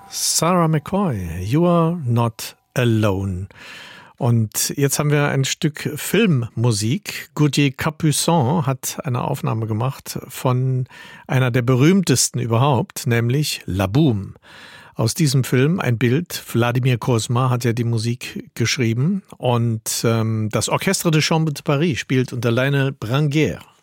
Sarah McCoy, You Are Not Alone. Und jetzt haben wir ein Stück Filmmusik. Gauthier Capuçon hat eine Aufnahme gemacht von einer der berühmtesten überhaupt, nämlich La Boum. Aus diesem Film ein Bild. Vladimir Cosma hat ja die Musik geschrieben und das Orchestre de Chambre de Paris spielt unter Lionel Branguer.